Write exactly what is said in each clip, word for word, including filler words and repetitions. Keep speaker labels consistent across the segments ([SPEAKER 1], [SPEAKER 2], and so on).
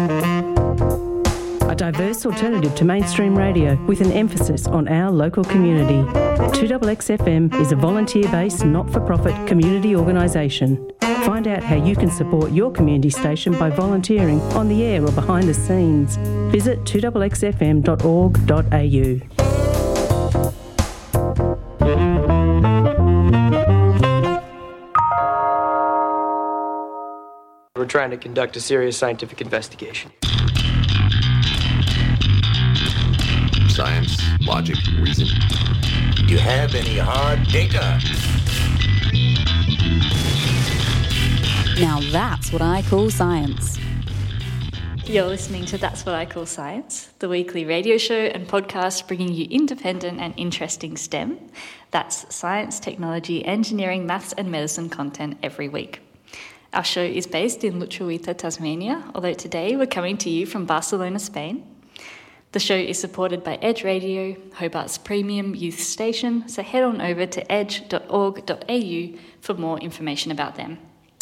[SPEAKER 1] A diverse alternative to mainstream radio with an emphasis on our local community. two X X F M is a volunteer-based, not-for-profit community organisation. Find out how you can support your community station by volunteering on the air or behind the scenes. Visit two X X F M dot org dot a u.
[SPEAKER 2] We're trying to conduct a serious scientific investigation.
[SPEAKER 3] Science, logic, reason.
[SPEAKER 4] Do you have any hard data?
[SPEAKER 5] Now that's what I call science.
[SPEAKER 6] You're listening to That's What I Call Science, the weekly radio show and podcast bringing you independent and interesting STEM. That's science, technology, engineering, maths and medicine content every week. Our show is based in Lutruwita, Tasmania, although today we're coming to you from Barcelona, Spain. The show is supported by Edge Radio, Hobart's premium youth station, so head on over to edge dot org dot a u for more information about them.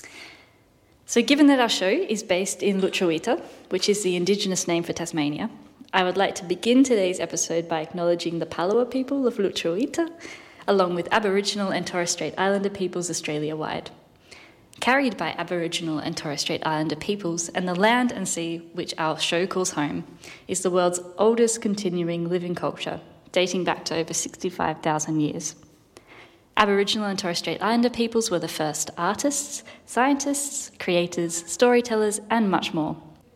[SPEAKER 6] So given that our show is based in Lutruwita, which is the Indigenous name for Tasmania, I would like to begin today's episode by acknowledging the Palawa people of Lutruwita, along with Aboriginal and Torres Strait Islander peoples Australia-wide. Carried by Aboriginal and Torres Strait Islander peoples, and the land and sea which our show calls home, is the world's oldest continuing living culture, dating back to over sixty-five thousand years. Aboriginal and Torres Strait Islander peoples were the first artists, scientists, creators, storytellers, and much more.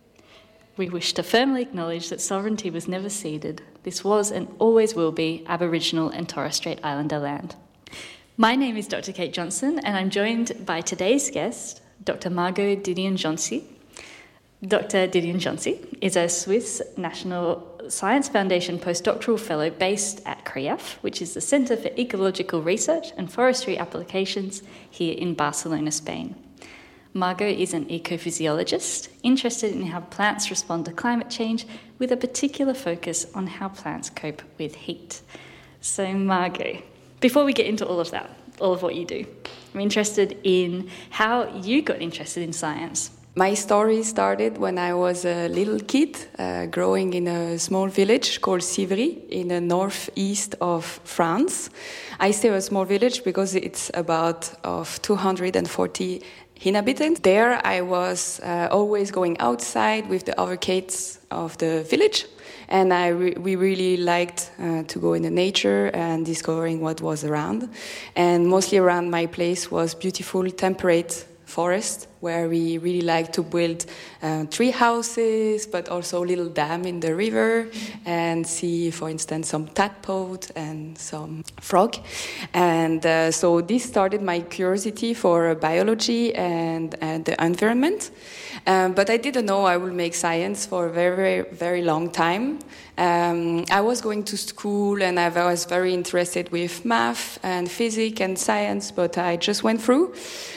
[SPEAKER 6] We wish to firmly acknowledge that sovereignty was never ceded. This was and always will be Aboriginal and Torres Strait Islander land. My name is Doctor Kate Johnson, and I'm joined by today's guest, Doctor Margot Didion-Joncey. Doctor Didion-Joncey is a Swiss National Science Foundation postdoctoral fellow based at C R E A F, which is the Centre for Ecological Research and Forestry Applications here in Barcelona, Spain. Margot is an ecophysiologist interested in how plants respond to climate change, with a particular focus on how plants cope with heat. So Margot, before we get into all of that, all of what you do, I'm interested in how you got interested in science.
[SPEAKER 7] My story started when I was a little kid, uh, growing in a small village called Civry in the northeast of France. I say a small village because it's about of two hundred forty inhabitants. There I was uh, always going outside with the other kids of the village. And I re- we really liked uh, to go in the nature and discovering what was around. And mostly around my place was beautiful, temperate forest, where we really like to build uh, tree houses, but also a little dam in the river, and see, for instance, some tadpole and some frog. And uh, so this started my curiosity for biology and, and the environment. Um, but I didn't know I would make science for a very, very, very long time. Um, I was going to school and I was very interested with math and physics and science, but I just went through.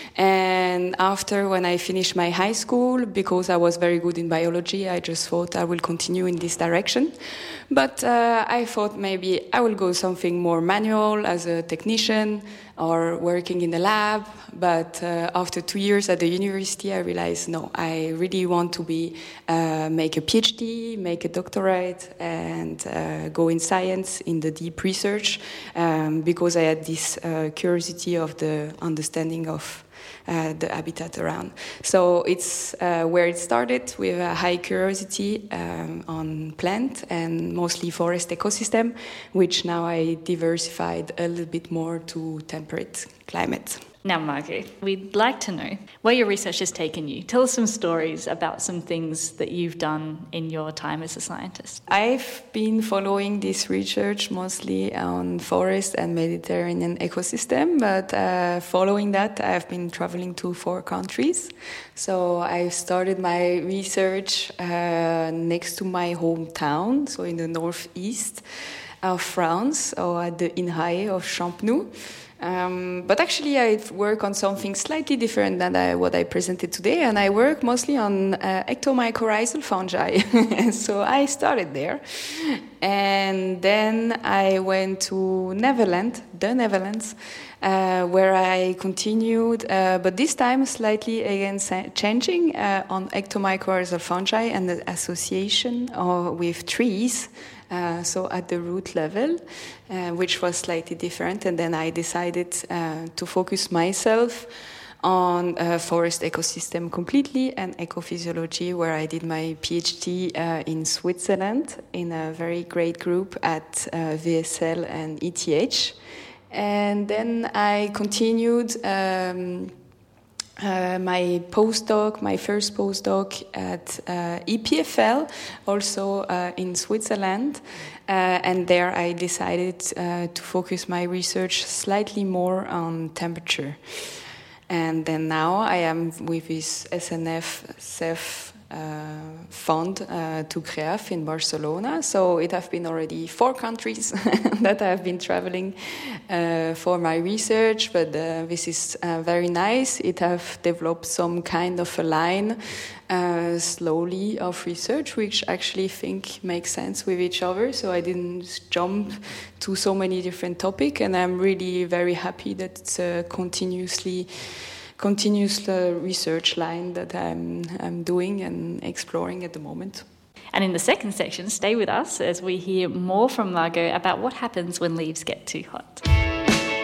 [SPEAKER 7] And after, when I finished my high school, because I was very good in biology, I just thought I will continue in this direction. But uh, I thought maybe I will go something more manual as a technician or working in the lab. But uh, after two years at the university, I realized, no, I really want to be uh, make a PhD, make a doctorate, and uh, go in science, in the deep research, um, because I had this uh, curiosity of the understanding of Uh, the habitat around. So it's uh, where it started, with a high curiosity um, on plant and mostly forest ecosystem, which now I diversified a little bit more to temperate climate.
[SPEAKER 6] Now, Margot, we'd like to know where your research has taken you. Tell us some stories about some things that you've done in your time as a scientist.
[SPEAKER 7] I've been following this research mostly on forest and Mediterranean ecosystem, but uh, following that, I've been traveling to four countries. So I started my research uh, next to my hometown, so in the northeast of France, or at the INRAE of Champenoux. Um, but actually, I work on something slightly different than I, what I presented today, and I work mostly on uh, ectomycorrhizal fungi. So I started there, and then I went to Netherlands the Netherlands, uh, where I continued, uh, but this time slightly again changing uh, on ectomycorrhizal fungi and the association uh, with trees. Uh, so at the root level, uh, which was slightly different, and then I decided uh, to focus myself on uh, forest ecosystem completely and ecophysiology, where I did my PhD uh, in Switzerland in a very great group at uh, V S L and E T H. And then I continued um, uh, my postdoc, my first postdoc at uh, E P F L, also uh, in Switzerland. Uh, and there I decided uh, to focus my research slightly more on temperature. And then now I am with this S N F C E F uh, fund uh, to C R E A F in Barcelona. So it have been already four countries that I have been traveling uh, for my research, but uh, this is uh, very nice. It have developed some kind of a line uh, slowly of research, which actually think makes sense with each other. So I didn't jump to so many different topics, and I'm really very happy that it's a continuously continuous uh, research line that I'm, I'm doing and exploring at the moment.
[SPEAKER 6] And in the second section, stay with us as we hear more from Margot about what happens when leaves get too hot.